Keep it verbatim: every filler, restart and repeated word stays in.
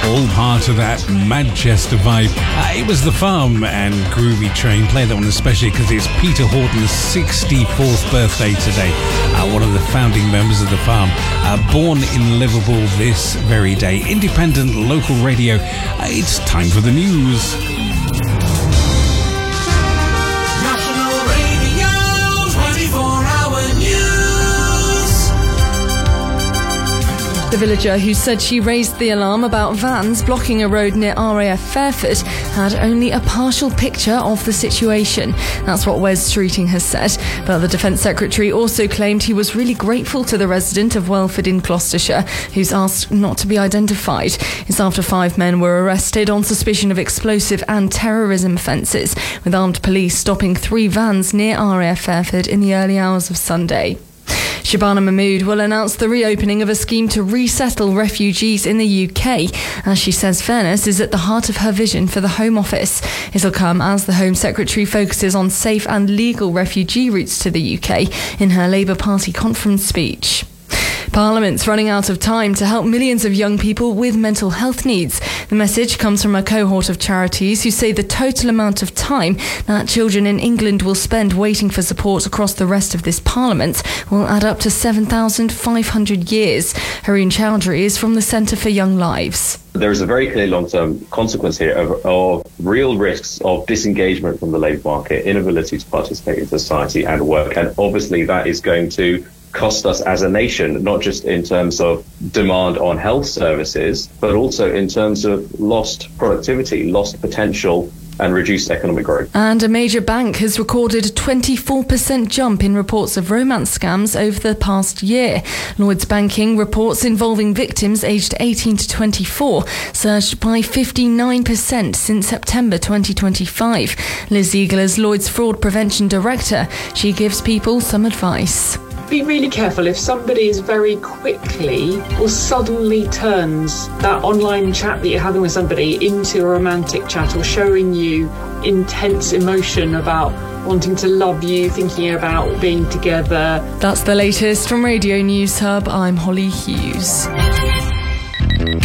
all part of that Manchester vibe. Uh, it was The Farm and Groovy Train. Play that one especially because it's Peter Horton's sixty-fourth birthday today. Uh, one of the founding members of The Farm. Uh, born in Liverpool this very day. Independent local radio. Uh, it's time for the news. The villager who said she raised the alarm about vans blocking a road near R A F Fairford had only a partial picture of the situation. That's what Wes Streeting has said. But the Defence Secretary also claimed he was really grateful to the resident of Welford in Gloucestershire, who's asked not to be identified. It's after five men were arrested on suspicion of explosive and terrorism offences, with armed police stopping three vans near R A F Fairford in the early hours of Sunday. Shabana Mahmood will announce the reopening of a scheme to resettle refugees in the U K, as she says fairness is at the heart of her vision for the Home Office. It'll come as the Home Secretary focuses on safe and legal refugee routes to the U K in her Labour Party conference speech. Parliament's running out of time to help millions of young people with mental health needs. The message comes from a cohort of charities who say the total amount of time that children in England will spend waiting for support across the rest of this Parliament will add up to seven thousand five hundred years. Haroon Chowdhury is from the Centre for Young Lives. There is a very clear long-term consequence here of, of real risks of disengagement from the labour market, inability to participate in society and work, and obviously that is going to cost us as a nation, not just in terms of demand on health services, but also in terms of lost productivity, lost potential and reduced economic growth. And a major bank has recorded a twenty-four percent jump in reports of romance scams over the past year. Lloyds Banking reports involving victims aged eighteen to twenty-four surged by fifty-nine percent since September twenty twenty-five. Liz Eagle is Lloyds Fraud Prevention Director. She gives people some advice. Be really careful if somebody is very quickly or suddenly turns that online chat that you're having with somebody into a romantic chat or showing you intense emotion about wanting to love you, thinking about being together. That's the latest from Radio News Hub. I'm Holly Hughes.